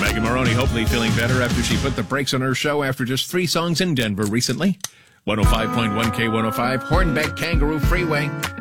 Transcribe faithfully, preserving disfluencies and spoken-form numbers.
Megan Moroney hopefully feeling better after she put the brakes on her show after just three songs in Denver recently. one oh five point one K one oh five, Hornbeck Kangaroo Freeway.